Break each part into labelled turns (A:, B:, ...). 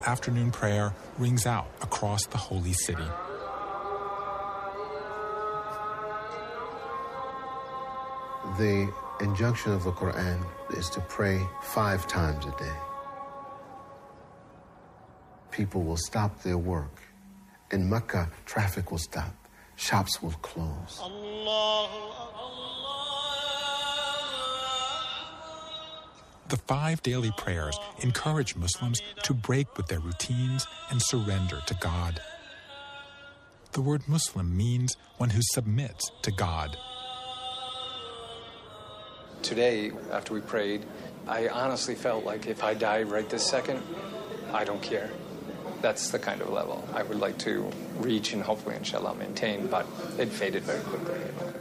A: afternoon prayer rings out across the holy city.
B: The injunction of the Quran is to pray 5 times a day. People will stop their work. In Mecca, traffic will stop. Shops will close.
A: The 5 daily prayers encourage Muslims to break with their routines and surrender to God. The word Muslim means one who submits to God.
C: Today, after we prayed, I honestly felt like if I die right this second, I don't care. That's the kind of level I would like to reach and hopefully, inshallah, maintain, but it faded very quickly.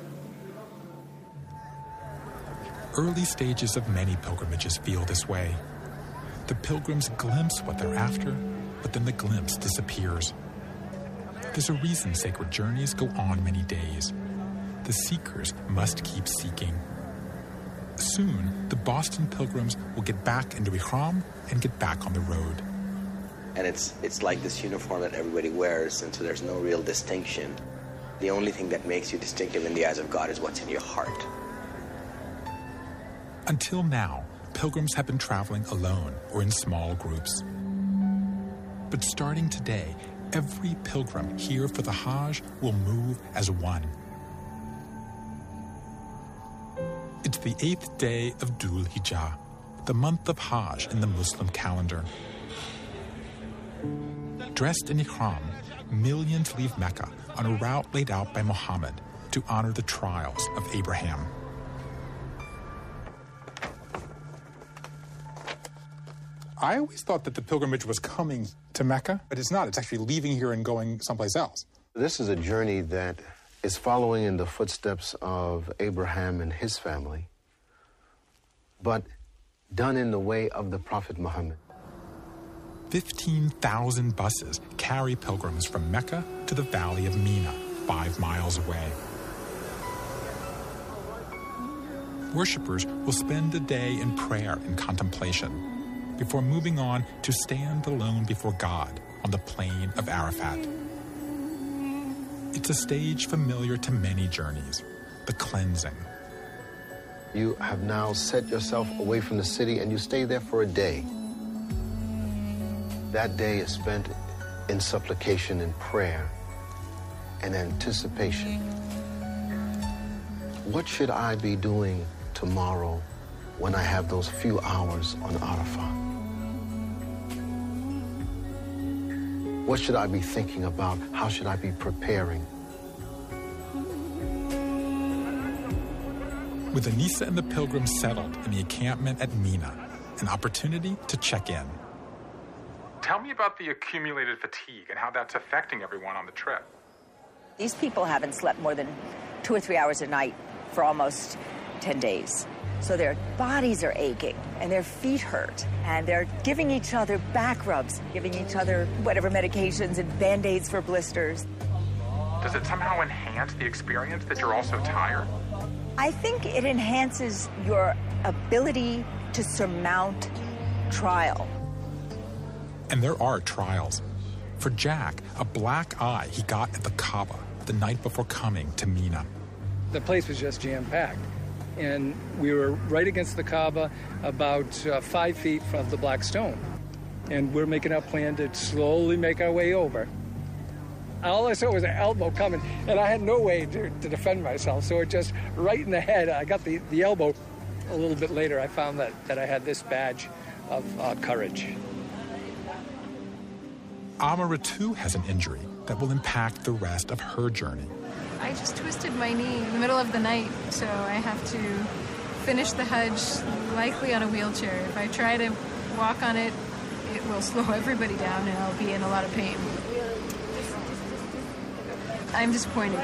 A: Early stages of many pilgrimages feel this way. The pilgrims glimpse what they're after, but then the glimpse disappears. There's a reason sacred journeys go on many days. The seekers must keep seeking. Soon, the Boston pilgrims will get back into Ihram and get back on the road.
D: And it's like this uniform that everybody wears, and so there's no real distinction. The only thing that makes you distinctive in the eyes of God is what's in your heart.
A: Until now, pilgrims have been traveling alone or in small groups. But starting today, every pilgrim here for the Hajj will move as one. It's the 8th day of Dhul Hijjah, the month of Hajj in the Muslim calendar. Dressed in Ihram, millions leave Mecca on a route laid out by Muhammad to honor the trials of Abraham. I always thought that the pilgrimage was coming to Mecca, but it's not. It's actually leaving here and going someplace else.
B: This is a journey that is following in the footsteps of Abraham and his family, but done in the way of the Prophet Muhammad.
A: 15,000 buses carry pilgrims from Mecca to the valley of Mina, 5 miles away. Worshippers will spend a day in prayer and contemplation before moving on to stand alone before God on the plain of Arafat. It's a stage familiar to many journeys, the cleansing.
B: You have now set yourself away from the city and you stay there for a day. That day is spent in supplication and prayer and anticipation. What should I be doing tomorrow when I have those few hours on Arafat? What should I be thinking about? How should I be preparing?
A: With Anissa and the pilgrims settled in the encampment at Mina, an opportunity to check in. Tell me about the accumulated fatigue and how that's affecting everyone on the trip.
E: These people haven't slept more than 2 or 3 hours a night for almost 10 days. So their bodies are aching and their feet hurt and they're giving each other back rubs, giving each other whatever medications and Band-Aids for blisters.
A: Does it somehow enhance the experience that you're also tired?
E: I think it enhances your ability to surmount trial.
A: And there are trials. For Jack, a black eye he got at the Kaaba the night before coming to Mina.
F: The place was just jam-packed. And we were right against the Kaaba, about 5 feet from the Black Stone. And we're making a plan to slowly make our way over. All I saw was an elbow coming, and I had no way to defend myself. So it just right in the head, I got the elbow. A little bit later, I found that I had this badge of courage.
A: Amara, too, has an injury that will impact the rest of her journey.
G: I just twisted my knee in the middle of the night, so I have to finish the Hajj likely on a wheelchair. If I try to walk on it, it will slow everybody down and I'll be in a lot of pain. I'm disappointed.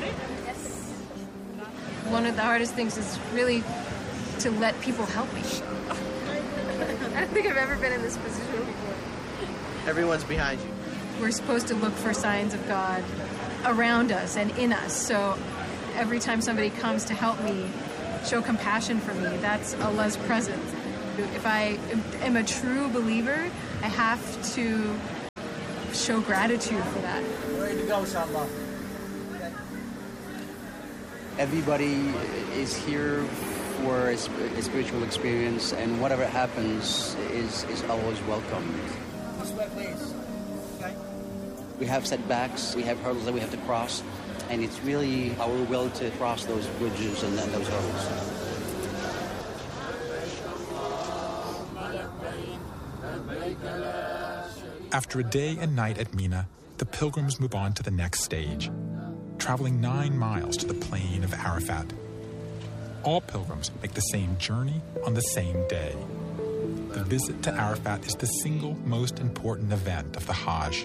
G: One of the hardest things is really to let people help me. I don't think I've ever been in this position before.
H: Everyone's behind you.
G: We're supposed to look for signs of God around us and in us. So every time somebody comes to help me, show compassion for me, that's Allah's presence. If I am a true believer, I have to show gratitude for that.
H: Ready to go, inshallah.
I: Everybody is here for a spiritual experience, and whatever happens is always welcome.
H: This way, please. Okay.
I: We have setbacks, we have hurdles that we have to cross, and it's really our will to cross those bridges and those hurdles.
A: After a day and night at Mina, the pilgrims move on to the next stage, traveling 9 miles to the plain of Arafat. All pilgrims make the same journey on the same day. The visit to Arafat is the single most important event of the Hajj.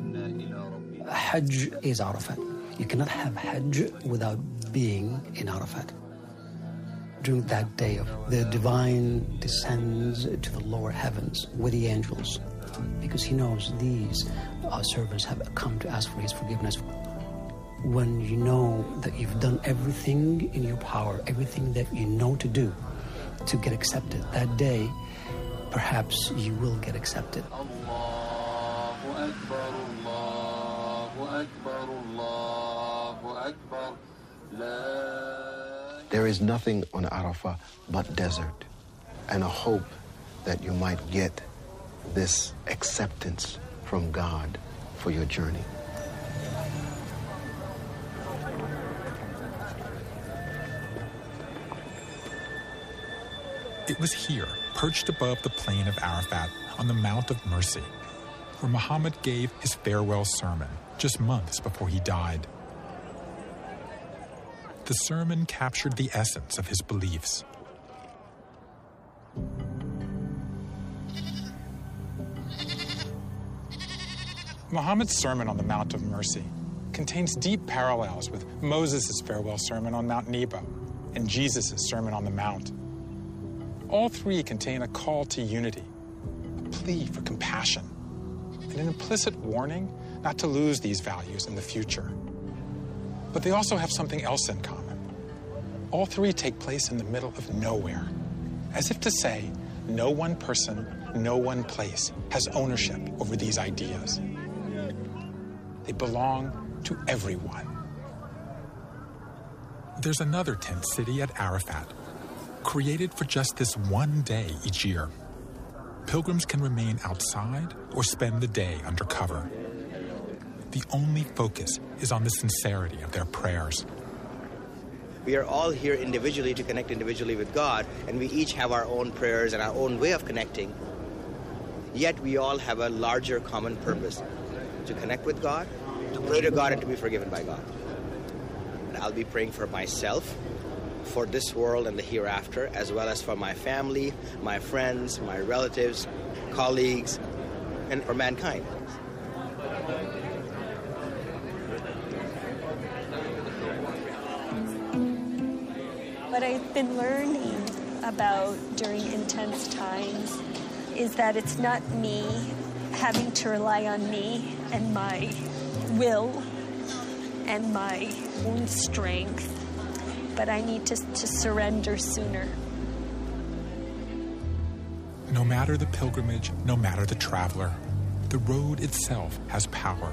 I: Hajj is Arafat. You cannot have Hajj without being in Arafat. During that day, the divine descends to the lower heavens with the angels, because he knows these servants have come to ask for his forgiveness. When you know that you've done everything in your power, everything that you know to do to get accepted, that day, perhaps you will get accepted.
J: Allahu Akbar, Allahu Akbar, Allahu Akbar.
B: There is nothing on Arafah but desert, and a hope that you might get this acceptance from God for your journey.
A: It was here, perched above the plain of Arafat on the Mount of Mercy, where Muhammad gave his farewell sermon just months before he died. The sermon captured the essence of his beliefs. Muhammad's sermon on the Mount of Mercy contains deep parallels with Moses' farewell sermon on Mount Nebo and Jesus' Sermon on the Mount. All three contain a call to unity, a plea for compassion, and an implicit warning not to lose these values in the future. But they also have something else in common. All three take place in the middle of nowhere, as if to say, no one person, no one place has ownership over these ideas. They belong to everyone. There's another tent city at Arafat, created for just this one day each year. Pilgrims can remain outside or spend the day under cover. The only focus is on the sincerity of their prayers.
D: We are all here individually to connect individually with God, and we each have our own prayers and our own way of connecting. Yet we all have a larger common purpose, to connect with God, to pray to God, and to be forgiven by God. And I'll be praying for myself, for this world and the hereafter, as well as for my family, my friends, my relatives, colleagues, and for mankind.
K: What I've been learning about during intense times is that it's not me having to rely on me and my will and my own strength, but I need to surrender sooner.
A: No matter the pilgrimage, no matter the traveler, the road itself has power.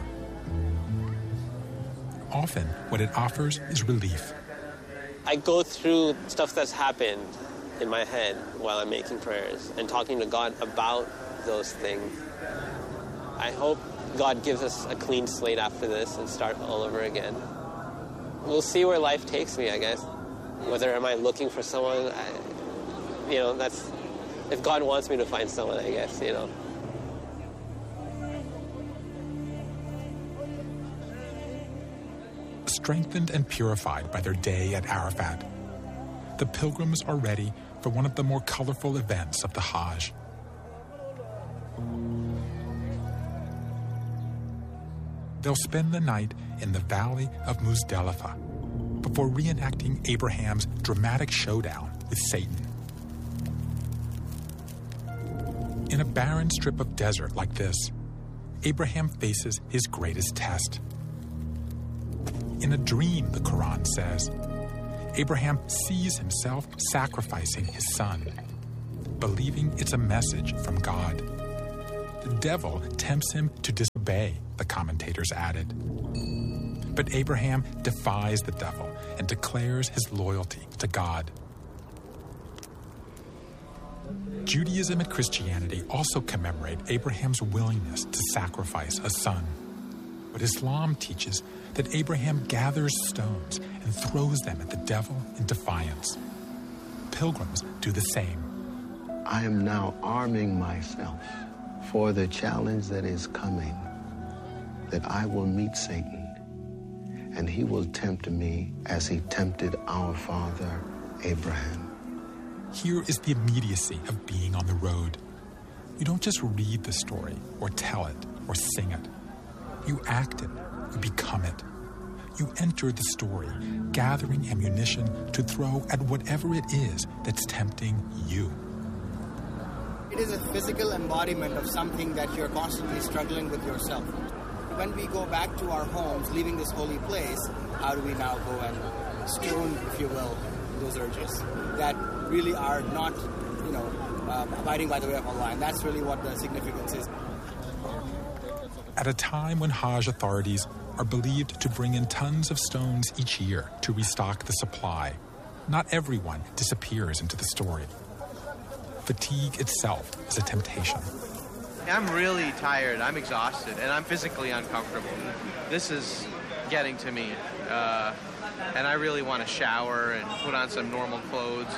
A: Often, what it offers is relief.
L: I go through stuff that's happened in my head while I'm making prayers and talking to God about those things. I hope God gives us a clean slate after this and start all over again. We'll see where life takes me, I guess. Whether am I looking for someone, that's, if God wants me to find someone, I guess,
A: Strengthened and purified by their day at Arafat, the pilgrims are ready for one of the more colorful events of the Hajj. They'll spend the night in the valley of Muzdalifah before reenacting Abraham's dramatic showdown with Satan. In a barren strip of desert like this, Abraham faces his greatest test. In a dream, the Quran says, Abraham sees himself sacrificing his son, believing it's a message from God. The devil tempts him to disobey, the commentators added. But Abraham defies the devil and declares his loyalty to God. Judaism and Christianity also commemorate Abraham's willingness to sacrifice a son. But Islam teaches that Abraham gathers stones and throws them at the devil in defiance. Pilgrims do the same.
B: I am now arming myself for the challenge that is coming, that I will meet Satan, and he will tempt me as he tempted our father Abraham.
A: Here is the immediacy of being on the road. You don't just read the story or tell it or sing it. You act it, you become it. You enter the story, gathering ammunition to throw at whatever it is that's tempting you.
D: It is a physical embodiment of something that you're constantly struggling with yourself. When we go back to our homes, leaving this holy place, how do we now go and stone, if you will, those urges that really are not, abiding by the way of Allah? And that's really what the significance is.
A: At a time when Hajj authorities are believed to bring in tons of stones each year to restock the supply, not everyone disappears into the story. Fatigue itself is a temptation.
M: I'm really tired, I'm exhausted, and I'm physically uncomfortable. This is getting to me, and I really want to shower and put on some normal clothes.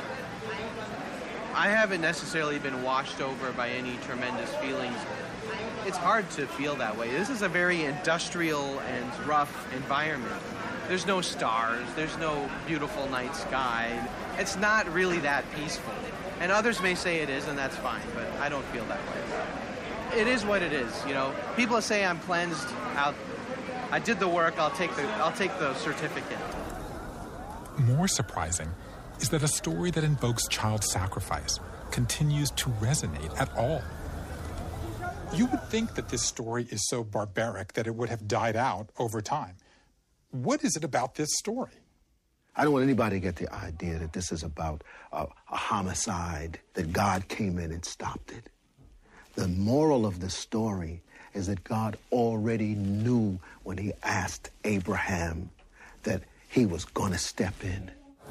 M: I haven't necessarily been washed over by any tremendous feelings. It's hard to feel that way. This is a very industrial and rough environment. There's no stars, there's no beautiful night sky. It's not really that peaceful. And others may say it is, and that's fine, but I don't feel that way. It is what it is, People say I'm cleansed. I did the work. I'll take the certificate.
A: More surprising is that a story that invokes child sacrifice continues to resonate at all. You would think that this story is so barbaric that it would have died out over time. What is it about this story?
B: I don't want anybody to get the idea that this is about a homicide, that God came in and stopped it. The moral of the story is that God already knew when he asked Abraham that he was going to step in.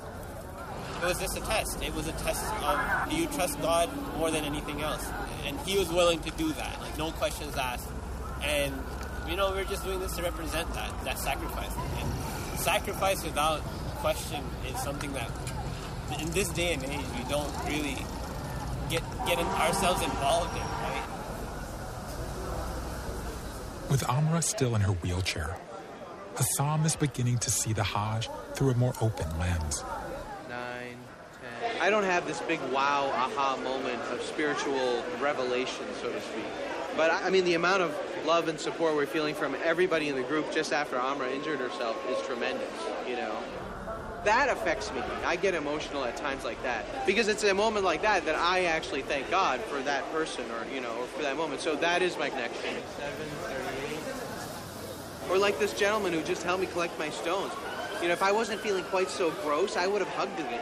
L: It was just a test. It was a test of, do you trust God more than anything else? And he was willing to do that, no questions asked. And, we're just doing this to represent that sacrifice. And sacrifice without question is something that, in this day and age, we don't really get ourselves involved in, right?
A: With Amra still in her wheelchair, Assam is beginning to see the Hajj through a more open lens.
M: 9, 10. I don't have this big wow, aha moment of spiritual revelation, so to speak. But the amount of love and support we're feeling from everybody in the group just after Amra injured herself is tremendous, That affects me. I get emotional at times like that. Because it's a moment like that I actually thank God for that person or for that moment. So that is my connection. 7:38. Or like this gentleman who just helped me collect my stones. If I wasn't feeling quite so gross, I would have hugged him,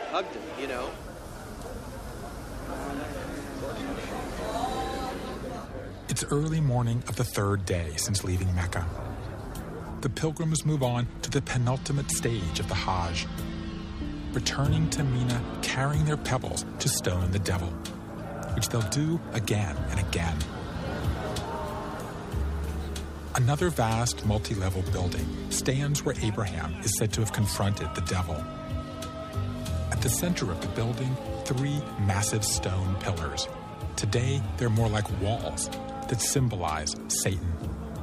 A: It's early morning of the third day since leaving Mecca. The pilgrims move on to the penultimate stage of the Hajj, returning to Mina carrying their pebbles to stone the devil, which they'll do again and again. Another vast multi-level building stands where Abraham is said to have confronted the devil. At the center of the building, 3 massive stone pillars. Today, they're more like walls that symbolize Satan.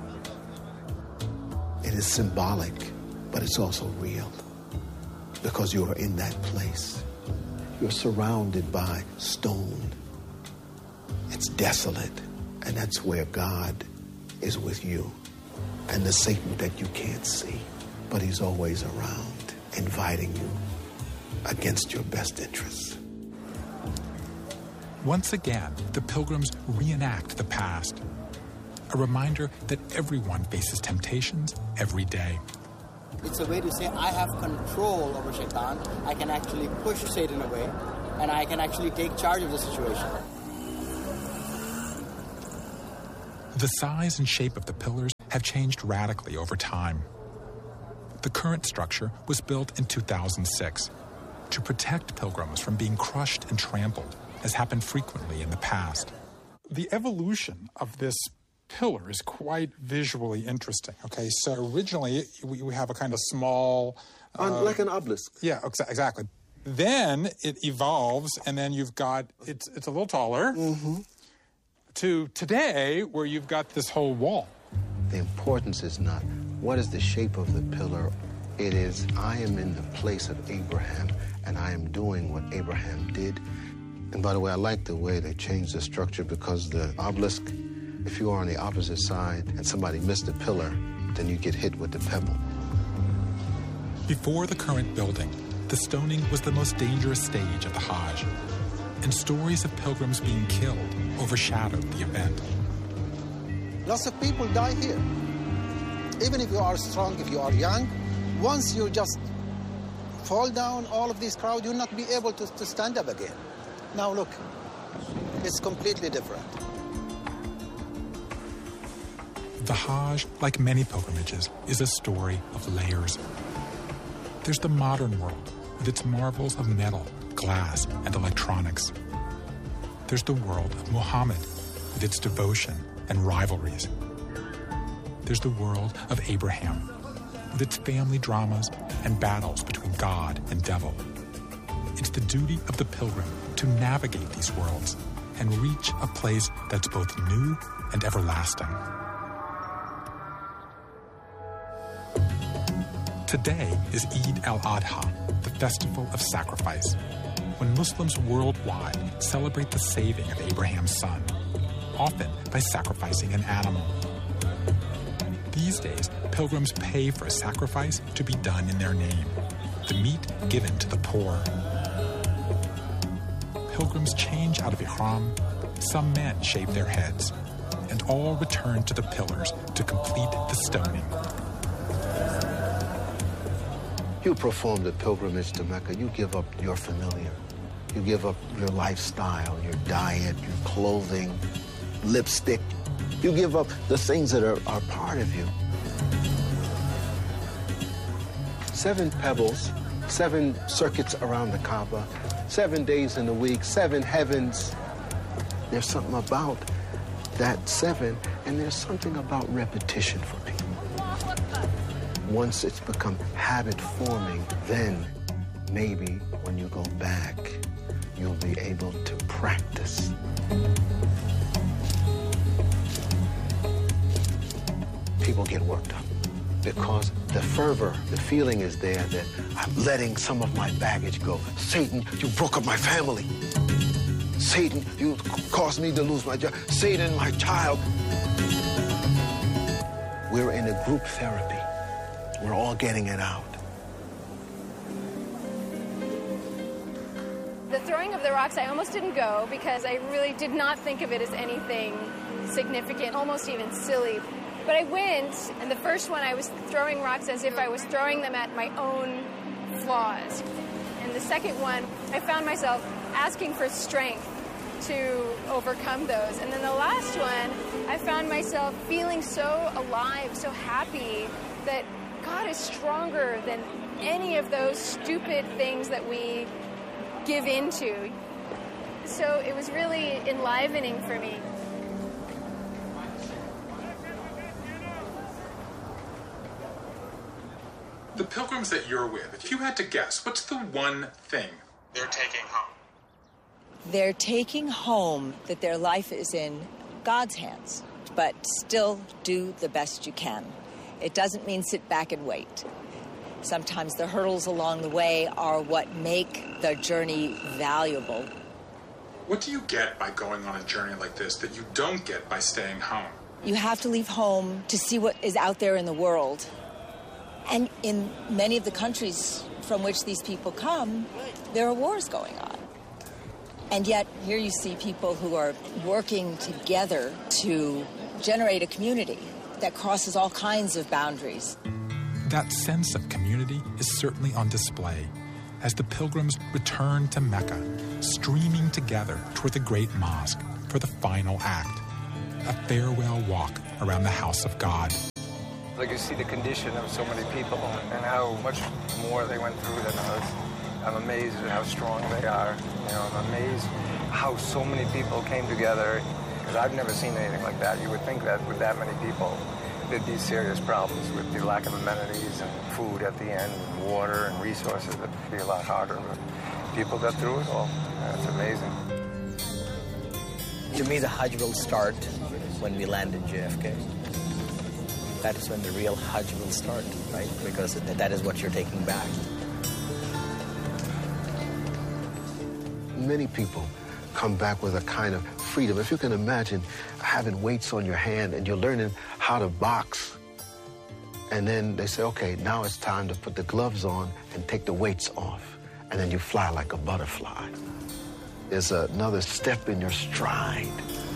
B: It is symbolic, but it's also real. Because you are in that place. You're surrounded by stone. It's desolate, and that's where God is with you. And the Satan that you can't see, but he's always around, inviting you against your best interests.
A: Once again, the pilgrims reenact the past. A reminder that everyone faces temptations every day.
D: It's a way to say I have control over Shaitan. I can actually push Satan away, and I can actually take charge of the situation.
A: The size and shape of the pillars have changed radically over time. The current structure was built in 2006 to protect pilgrims from being crushed and trampled, as happened frequently in the past.
N: The evolution of this pillar is quite visually interesting. Okay, so originally we have a kind of small...
B: like an obelisk.
N: Yeah, exactly. Then it evolves, and then you've got, it's a little taller, to today, where you've got this whole wall.
B: The importance is not what is the shape of the pillar. It is, I am in the place of Abraham, and I am doing what Abraham did. And by the way, I like the way they changed the structure, because the obelisk, if you are on the opposite side and somebody missed the pillar, then you get hit with the pebble.
A: Before the current building, the stoning was the most dangerous stage of the Hajj, and stories of pilgrims being killed overshadowed the event.
H: Lots of people die here. Even if you are strong, if you are young, once you just fall down, all of this crowd, you'll not be able to stand up again. Now look, it's completely different.
A: The Hajj, like many pilgrimages, is a story of layers. There's the modern world, with its marvels of metal, glass, and electronics. There's the world of Muhammad, with its devotion and rivalries. There's the world of Abraham, with its family dramas and battles between God and devil. It's the duty of the pilgrim to navigate these worlds and reach a place that's both new and everlasting. Today is Eid al-Adha, the festival of sacrifice, when Muslims worldwide celebrate the saving of Abraham's son, often by sacrificing an animal. These days, pilgrims pay for a sacrifice to be done in their name, the meat given to the poor. Pilgrims change out of ihram, some men shave their heads, and all return to the pillars to complete the stoning.
B: You perform the pilgrimage to Mecca, you give up your familiar. You give up your lifestyle, your diet, your clothing, lipstick. You give up the things that are part of you. 7 pebbles, 7 circuits around the Kaaba, 7 days in the week, 7 heavens. There's something about that 7, and there's something about repetition for people. Once it's become habit forming, then maybe when you go back, you'll be able to practice. People get worked up because the fervor, the feeling is there that I'm letting some of my baggage go. Satan, you broke up my family. Satan, you caused me to lose my job. Satan, my child. We're in a group therapy. We're all getting it out.
G: The throwing of the rocks, I almost didn't go because I really did not think of it as anything significant, almost even silly. But I went, and the first one I was throwing rocks as if I was throwing them at my own flaws. And the second one, I found myself asking for strength to overcome those. And then the last one, I found myself feeling so alive, so happy that God is stronger than any of those stupid things that we give into. So it was really enlivening for me.
N: The pilgrims that you're with, if you had to guess, what's the one thing they're taking home?
E: They're taking home that their life is in God's hands, but still do the best you can. It doesn't mean sit back and wait. Sometimes the hurdles along the way are what make the journey valuable.
N: What do you get by going on a journey like this that you don't get by staying home?
E: You have to leave home to see what is out there in the world. And in many of the countries from which these people come, there are wars going on. And yet, here you see people who are working together to generate a community that crosses all kinds of boundaries.
A: That sense of community is certainly on display as the pilgrims return to Mecca, streaming together toward the Great Mosque for the final act. a farewell walk around the house of God.
C: Like, you see the condition of so many people and how much more they went through than us. I'm amazed at how strong they are. You know, I'm amazed how so many people came together, because I've never seen anything like that. You would think that with that many people, there'd be serious problems with the lack of amenities and food at the end, and water and resources. It'd be a lot harder, but people got through it all. It's amazing.
D: To me, the Hajj will start when we land in JFK. That is when the real Hajj will start, right? Because that is what you're taking back.
B: Many people come back with a kind of freedom. If you can imagine having weights on your hand and you're learning how to box, and then they say, okay, now it's time to put the gloves on and take the weights off, and then you fly like a butterfly. There's another step in your stride.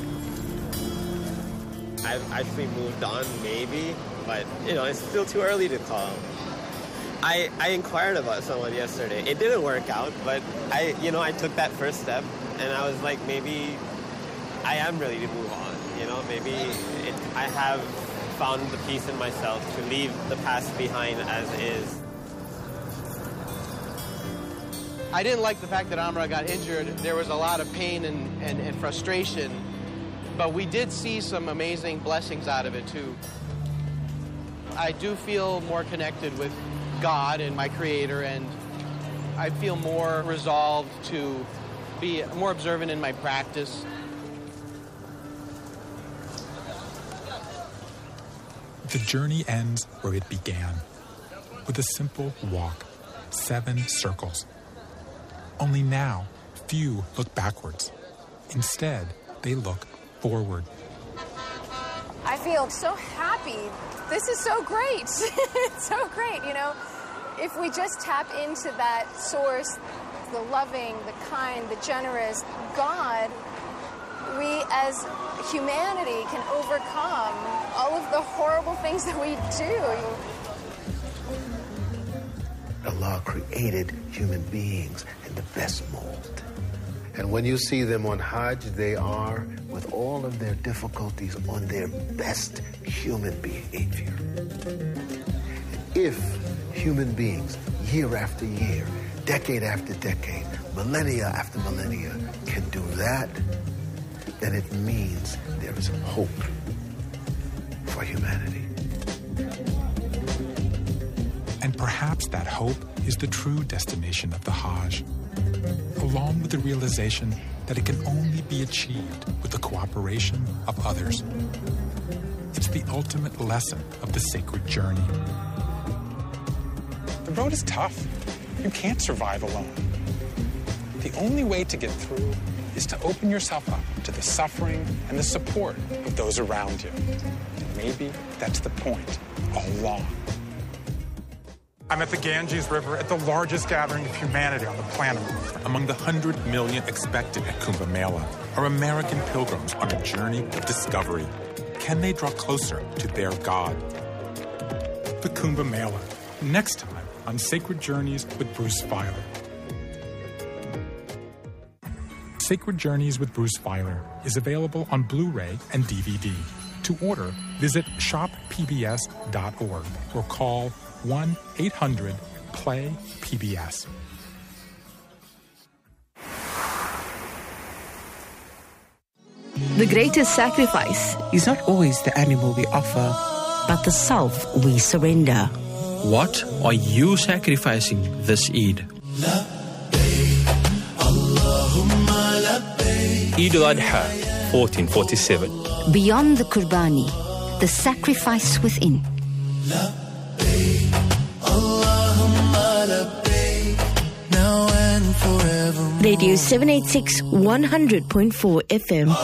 L: I've actually moved on, maybe, but, you know, it's still too early to call. I inquired about someone yesterday. It didn't work out, but I took that first step, and I was like, maybe I am ready to move on. You know, maybe I have found the peace in myself to leave the past behind as is.
M: I didn't like the fact that Amra got injured. There was a lot of pain and frustration, but we did see some amazing blessings out of it, too. I do feel more connected with God and my Creator, and I feel more resolved to be more observant in my practice.
A: The journey ends where it began, with a simple walk, 7 circles. Only now, few look backwards. Instead, they look forward.
G: I feel so happy. This is so great. It's so great, you know. If we just tap into that source, the loving, the kind, the generous God, we as humanity can overcome all of the horrible things that we do.
B: Allah created human beings in the best mold. And when you see them on Hajj, they are, with all of their difficulties, on their best human behavior. If human beings, year after year, decade after decade, millennia after millennia, can do that, then it means there is hope for humanity.
A: And perhaps that hope is the true destination of the Hajj, along with the realization that it can only be achieved with the cooperation of others. It's the ultimate lesson of the sacred journey.
N: The road is tough. You can't survive alone. The only way to get through is to open yourself up to the suffering and the support of those around you. And maybe that's the point all along. I'm at the Ganges River at the largest gathering of humanity on the planet.
A: Among the 100 million expected at Kumbh Mela are American pilgrims on a journey of discovery. Can they draw closer to their God? The Kumbh Mela, next time on Sacred Journeys with Bruce Feiler. Sacred Journeys with Bruce Feiler is available on Blu-ray and DVD. To order, visit shoppbs.org or call 1-800-PLAY-PBS.
O: The greatest sacrifice
P: is not always the animal we offer,
Q: but the self we surrender.
R: What are you sacrificing this Eid? Eid al-Adha, 1447.
Q: Beyond the Qurbani, the sacrifice within.
O: Radio 786 100.4 FM.